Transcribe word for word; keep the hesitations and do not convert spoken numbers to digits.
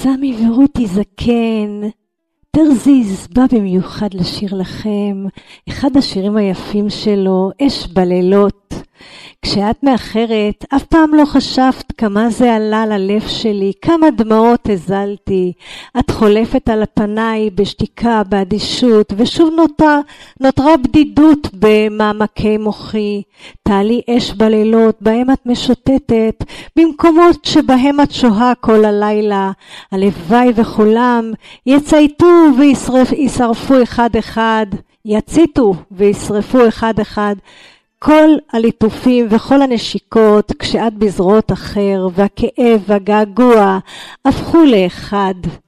סמי ורותי זקן, תרזיז בא במיוחד לשיר לכם, אחד השירים היפים שלו, אש בלילות. כשאת מאחרת, אף פעם לא חשבת כמה זה עלה ללב שלי, כמה דמעות הזלתי. את חולפת על פניי בשתיקה, באדישות, ושוב נותרה, נותרה בדידות במעמקי מוחי. תעלי אש בלילות, בהם את משוטטת, במקומות שבהם את שוהה כל הלילה. הלוואי וכולם יצייתו וישרפו אחד אחד, יציתו וישרפו אחד אחד. כל הליטופים וכל הנשיקות כשאת בזרועות אחר, והכאב והגעגוע הפכו לאחד.